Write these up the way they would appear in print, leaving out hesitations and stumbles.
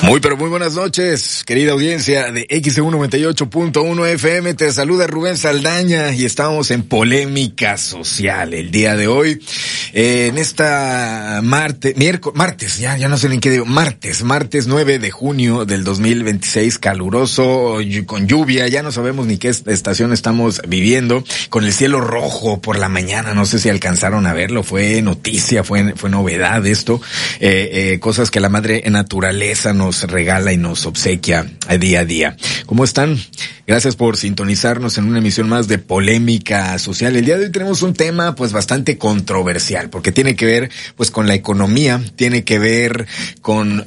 Muy pero muy buenas noches, querida audiencia de XEU 98.1 FM. Te saluda Rubén Saldaña y estamos en Polémica Social el día de hoy. En esta martes, ya no sé ni qué digo, martes 9 de junio del 2026, caluroso, con lluvia, ya no sabemos ni qué estación estamos viviendo, con el cielo rojo por la mañana, no sé si alcanzaron a verlo, fue noticia, fue novedad esto, cosas que la madre naturaleza nos regala y nos obsequia día a día. ¿Cómo están? Gracias por sintonizarnos en una emisión más de Polémica Social. El día de hoy tenemos un tema pues bastante controversial, porque tiene que ver pues con la economía, tiene que ver con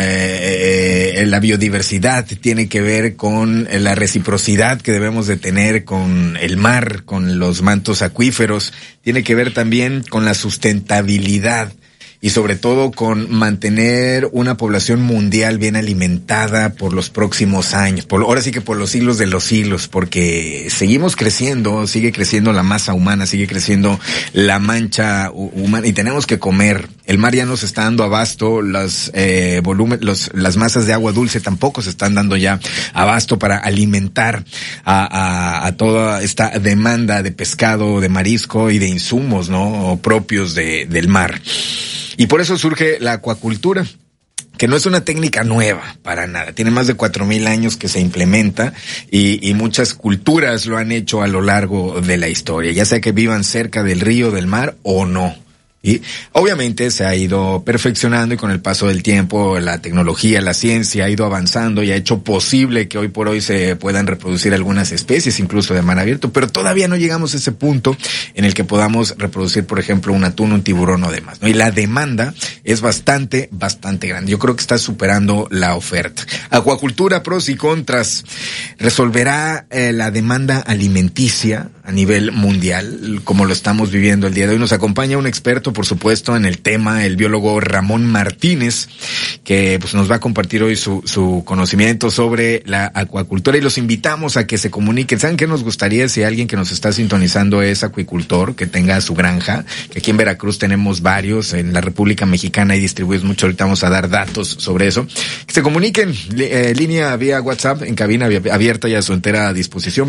la biodiversidad, tiene que ver con la reciprocidad que debemos de tener con el mar, con los mantos acuíferos, tiene que ver también con la sustentabilidad y sobre todo con mantener una población mundial bien alimentada por los próximos años, ahora sí que por los siglos de los siglos, porque seguimos creciendo, sigue creciendo la masa humana, sigue creciendo la mancha humana y tenemos que comer. El mar ya nos está dando abasto, las masas de agua dulce tampoco se están dando ya abasto para alimentar a toda esta demanda de pescado, de marisco y de insumos, ¿no? Propios del mar. Y por eso surge la acuacultura, que no es una técnica nueva para nada. Tiene más de 4,000 años que se implementa y muchas culturas lo han hecho a lo largo de la historia, ya sea que vivan cerca del río, del mar o no. Y obviamente se ha ido perfeccionando y con el paso del tiempo la tecnología, la ciencia ha ido avanzando y ha hecho posible que hoy por hoy se puedan reproducir algunas especies, incluso de mar abierto, pero todavía no llegamos a ese punto en el que podamos reproducir, por ejemplo, un atún, un tiburón o demás, ¿no? Y la demanda es bastante grande. Yo creo que está superando la oferta. Acuacultura, pros y contras. ¿Resolverá la demanda alimenticia a nivel mundial, como lo estamos viviendo el día de hoy? Nos acompaña un experto, por supuesto, en el tema, el biólogo Ramón Martínez, que pues nos va a compartir hoy su conocimiento sobre la acuacultura y los invitamos a que se comuniquen. ¿Saben qué nos gustaría si alguien que nos está sintonizando es acuicultor, que tenga su granja? Que aquí en Veracruz tenemos varios, en la República Mexicana hay distribuidos mucho, ahorita vamos a dar datos sobre eso. Que se comuniquen, línea vía WhatsApp, en cabina abierta y a su entera disposición,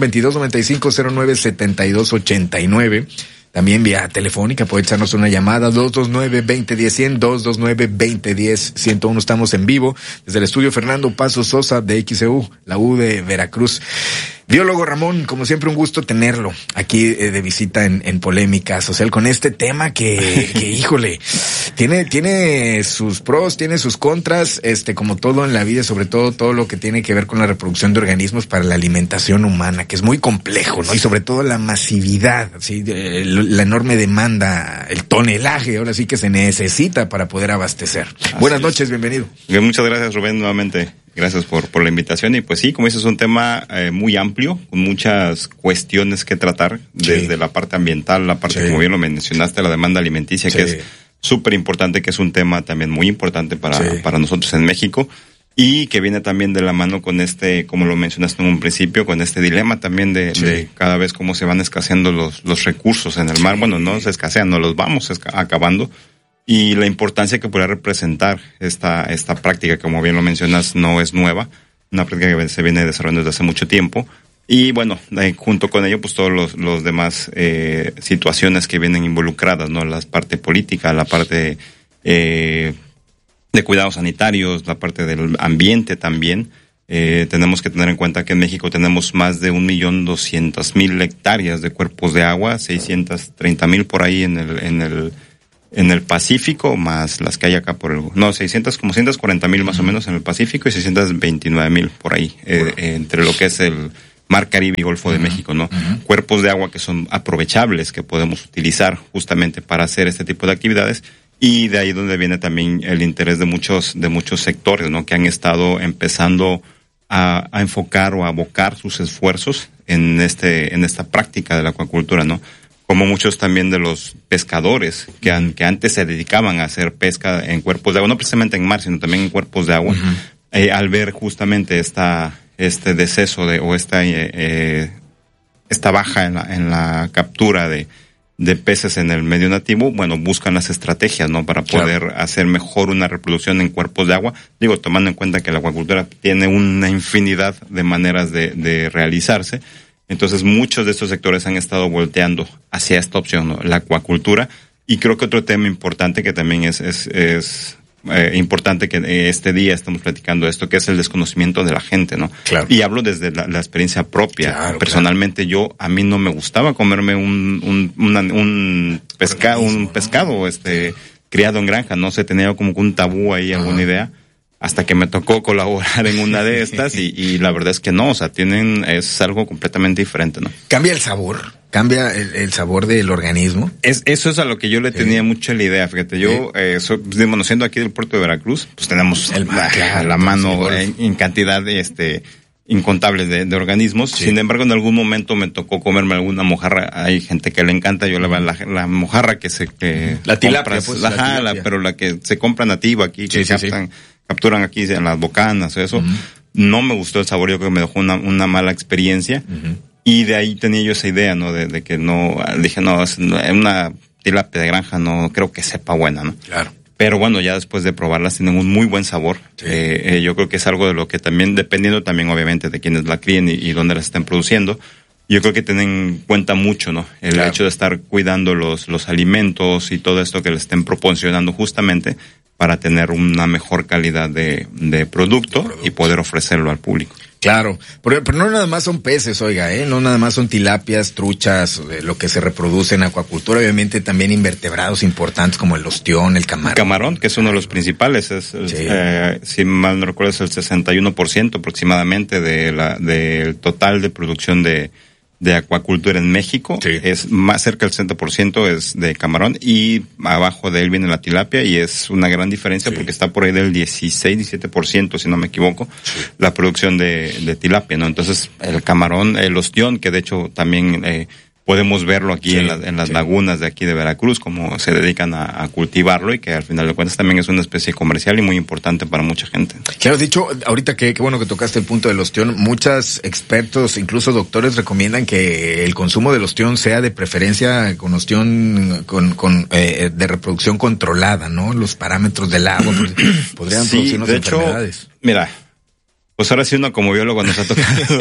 2295-097289. También vía telefónica, puede echarnos una llamada, 229-2010-100, 229-2010-101. Estamos en vivo desde el estudio Fernando Paso Sosa de XEU, la U de Veracruz. Biólogo Ramón, como siempre un gusto tenerlo aquí de visita en Polémica Social con este tema que híjole, tiene sus pros, tiene sus contras, como todo en la vida, sobre todo lo que tiene que ver con la reproducción de organismos para la alimentación humana, que es muy complejo, ¿no? Y sobre todo la masividad, ¿sí? La enorme demanda, el tonelaje, ahora sí que se necesita para poder abastecer. Buenas noches, bienvenido. Muchas gracias, Rubén, nuevamente. Gracias por la invitación. Y pues sí, como dices, es un tema muy amplio, con muchas cuestiones que tratar, desde la parte ambiental, la parte, como bien lo mencionaste, la demanda alimenticia, que es súper importante, que es un tema también muy importante para nosotros en México, y que viene también de la mano con como lo mencionaste en un principio, con este dilema también de cada vez cómo se van escaseando los recursos en el mar. Bueno, no se escasean, no los vamos acabando. Y la importancia que puede representar esta práctica, como bien lo mencionas, no es nueva, una práctica que se viene desarrollando desde hace mucho tiempo. Y bueno, junto con ello, pues todos los demás situaciones que vienen involucradas, ¿no? La parte política, la parte de cuidados sanitarios, la parte del ambiente también. Tenemos que tener en cuenta que en México tenemos más de 1.200.000 hectáreas de cuerpos de agua, 630.000 por ahí en el Pacífico, más las que hay acá como 140.000 más o menos en el Pacífico y 629.000 por ahí, entre lo que es el Mar Caribe y Golfo de México, ¿no? Cuerpos de agua que son aprovechables, que podemos utilizar justamente para hacer este tipo de actividades, y de ahí donde viene también el interés de muchos sectores, ¿no? Que han estado empezando a enfocar o a abocar sus esfuerzos en esta práctica de la acuacultura, ¿no? Como muchos también de los pescadores que antes se dedicaban a hacer pesca en cuerpos de agua, no precisamente en mar, sino también en cuerpos de agua, al ver justamente este deceso esta baja en la captura de peces en el medio nativo, bueno, buscan las estrategias, ¿no? Para poder hacer mejor una reproducción en cuerpos de agua. Digo, tomando en cuenta que la acuacultura tiene una infinidad de maneras de realizarse. Entonces, muchos de estos sectores han estado volteando hacia esta opción, ¿no? La acuacultura. Y creo que otro tema importante que también es importante que este día estamos platicando esto, que es el desconocimiento de la gente, ¿no? Claro. Y hablo desde la experiencia propia. Claro, personalmente, a mí no me gustaba comerme un pescado, criado en granja. No sé, tenía como un tabú ahí, alguna idea, hasta que me tocó colaborar en una de estas y la verdad es que no, o sea, es algo completamente diferente, ¿no? ¿Cambia el sabor? ¿Cambia el sabor del organismo? Eso es a lo que yo le tenía mucho la idea, fíjate, yo, siendo aquí del puerto de Veracruz, pues tenemos la mano en cantidad incontables de organismos. Sí. Sin embargo, en algún momento me tocó comerme alguna mojarra. Hay gente que le encanta. Yo la mojarra la tilapia, pero la que se compra nativa aquí, que capturan aquí en las bocanas, eso. No me gustó el sabor. Yo creo que me dejó una mala experiencia. Y de ahí tenía yo esa idea, ¿no? De que no, dije, no, es una tilapia de granja, no creo que sepa buena, ¿no? Claro. Pero bueno, ya después de probarlas tienen un muy buen sabor. Sí. Yo creo que es algo de lo que también, dependiendo también obviamente de quienes la críen y dónde las estén produciendo, yo creo que tienen en cuenta mucho, ¿no? El hecho de estar cuidando los alimentos y todo esto que les estén proporcionando justamente para tener una mejor calidad de producto y poder ofrecerlo al público. Claro, pero no nada más son peces, oiga, no nada más son tilapias, truchas, lo que se reproduce en acuacultura, obviamente también invertebrados importantes como el ostión, el camarón. Camarón, que es uno de los principales, si mal no recuerdo es el 61% aproximadamente del total de producción de acuacultura en México. Sí. Es más cerca del 60% es de camarón y abajo de él viene la tilapia y es una gran diferencia porque está por ahí del 16-17%, si no me equivoco, la producción de tilapia, ¿no? Entonces, el camarón, el ostión, que de hecho también podemos verlo aquí en las lagunas de aquí de Veracruz, como se dedican a cultivarlo y que al final de cuentas también es una especie comercial y muy importante para mucha gente. Claro, dicho, ahorita qué bueno que tocaste el punto del ostión, muchos expertos, incluso doctores, recomiendan que el consumo del ostión sea de preferencia con ostión de reproducción controlada, ¿no? Los parámetros del agua podrían producirnos enfermedades. Mira, pues ahora sí uno como biólogo nos ha tocado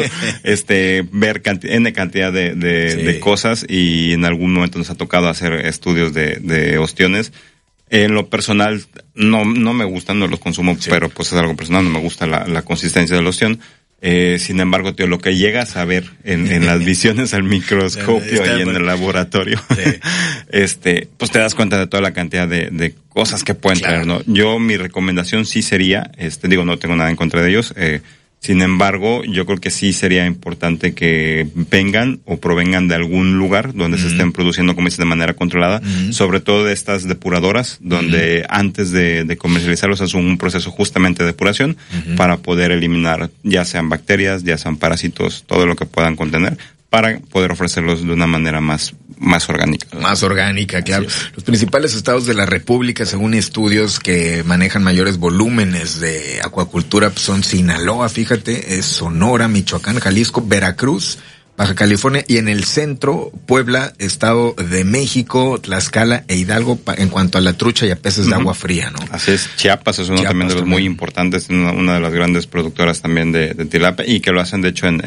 ver N cantidad de cosas y en algún momento nos ha tocado hacer estudios de ostiones. En lo personal no me gustan, no los consumo, pero pues es algo personal, no me gusta la consistencia del ostión. Sin embargo, tío, lo que llegas a ver en las visiones al microscopio y en el laboratorio, pues te das cuenta de toda la cantidad de cosas que pueden traer, ¿no? Yo, mi recomendación sí sería, no tengo nada en contra de ellos, sin embargo, yo creo que sí sería importante que vengan o provengan de algún lugar donde se estén produciendo, como dices, de manera controlada, sobre todo de estas depuradoras, donde antes de comercializarlos hacen un proceso justamente de depuración para poder eliminar ya sean bacterias, ya sean parásitos, todo lo que puedan contener, para poder ofrecerlos de una manera más orgánica. Más orgánica, claro. Los principales estados de la República, según estudios que manejan mayores volúmenes de acuacultura, pues son Sinaloa, fíjate, es Sonora, Michoacán, Jalisco, Veracruz, Baja California y en el centro, Puebla, Estado de México, Tlaxcala e Hidalgo en cuanto a la trucha y a peces de agua fría, ¿no? Así es, Chiapas es uno también de los muy importantes, una de las grandes productoras también de tilapia y que lo hacen de hecho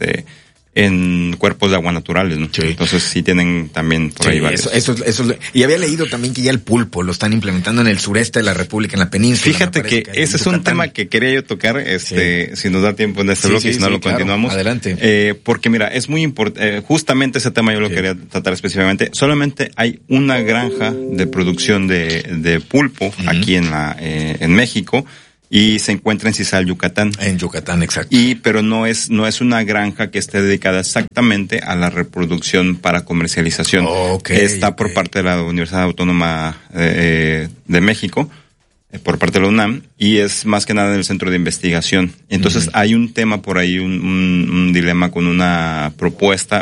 en cuerpos de agua naturales, ¿no? Sí. Entonces sí tienen también por ahí varios. Eso, y había leído también que ya el pulpo lo están implementando en el sureste de la República, en la península. Fíjate que ese es un tema que quería yo tocar, si nos da tiempo en este bloque, si no lo continuamos. Adelante. Porque mira, es muy importante, justamente ese tema yo lo quería tratar específicamente. Solamente hay una granja de producción de pulpo aquí en México. Y se encuentra en Cizal, Yucatán. En Yucatán, exacto. Pero no es una granja que esté dedicada exactamente a la reproducción para comercialización. Está por parte de la Universidad Autónoma de México, por parte de la UNAM, y es más que nada en el centro de investigación. Entonces hay un tema por ahí, un dilema con una propuesta,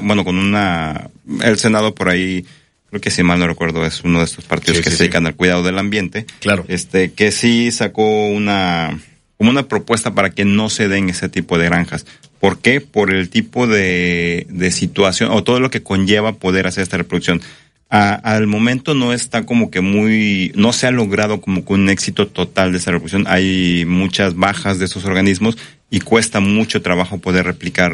el Senado por ahí, creo que si mal no recuerdo es uno de estos partidos que se dedican al cuidado del ambiente. Claro. Que sí sacó una propuesta para que no se den ese tipo de granjas. ¿Por qué? Por el tipo de situación o todo lo que conlleva poder hacer esta reproducción. Al momento no está como que no se ha logrado como que un éxito total de esa reproducción. Hay muchas bajas de estos organismos y cuesta mucho trabajo poder replicar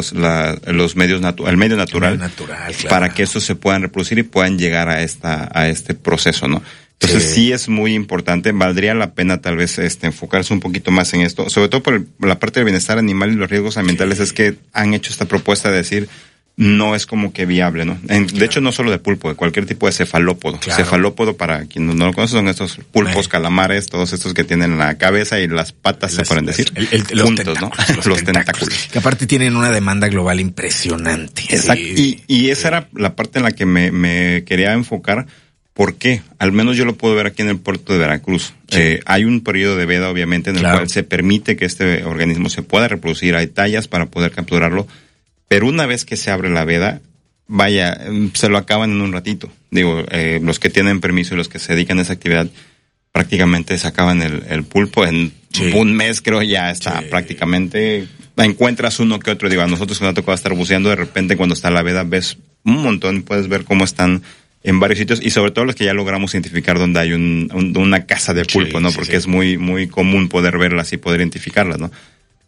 el medio natural, claro, para que estos se puedan reproducir y puedan llegar a este proceso, ¿no? Entonces sí es muy importante, valdría la pena tal vez enfocarse un poquito más en esto, sobre todo por la parte del bienestar animal y los riesgos ambientales. Es que han hecho esta propuesta de decir, no es como que viable, ¿no? De hecho, no solo de pulpo, de cualquier tipo de cefalópodo. Claro. Cefalópodo, para quienes no lo conocen, son estos pulpos, calamares, todos estos que tienen la cabeza y las patas, se pueden decir, juntos, ¿no? Los tentáculos. Que aparte tienen una demanda global impresionante. Exacto. Sí. Y esa era la parte en la que me quería enfocar. ¿Por qué? Al menos yo lo puedo ver aquí en el puerto de Veracruz. Sí. Hay un periodo de veda, obviamente, en el cual se permite que este organismo se pueda reproducir. Hay tallas para poder capturarlo. Pero una vez que se abre la veda, vaya, se lo acaban en un ratito. Digo, los que tienen permiso y los que se dedican a esa actividad, prácticamente se acaban el pulpo. En un mes, creo, ya está prácticamente. Encuentras uno que otro. Digo, a nosotros que nos ha tocado estar buceando, de repente cuando está la veda ves un montón, puedes ver cómo están en varios sitios, y sobre todo los que ya logramos identificar donde hay una casa de pulpo, ¿no? Porque es muy, muy común poder verlas y poder identificarlas, ¿no?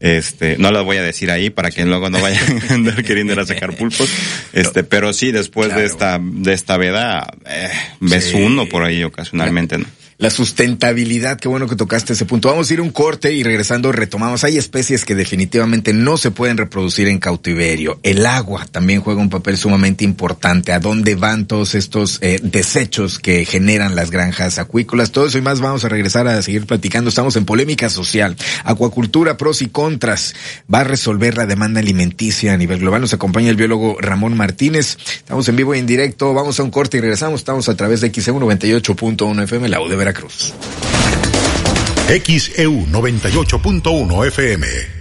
No las voy a decir ahí para que luego no vayan a andar queriendo ir a sacar pulpos. Pero sí, después de esta veda, ves uno por ahí ocasionalmente, ¿no? La sustentabilidad, qué bueno que tocaste ese punto. Vamos a ir a un corte y regresando retomamos. Hay especies que definitivamente no se pueden reproducir en cautiverio. El agua también juega un papel sumamente importante. ¿A dónde van todos estos desechos que generan las granjas acuícolas? Todo eso y más vamos a regresar a seguir platicando. Estamos en Polémica Social. Acuacultura, pros y contras. ¿Va a resolver la demanda alimenticia a nivel global? Nos acompaña el biólogo Ramón Martínez. Estamos en vivo y en directo. Vamos a un corte y regresamos. Estamos a través de XEU 98.1 FM, la U de Veracruz. XEU 98.1 FM.